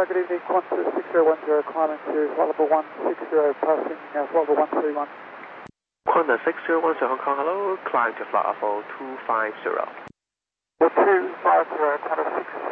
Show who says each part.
Speaker 1: good evening, Qantas 6010, climbing to flight level 160, passing flight level 131.
Speaker 2: Qantas 6010 Hong Kong, hello, climb to flight level 250.
Speaker 1: 250, Qantas 60.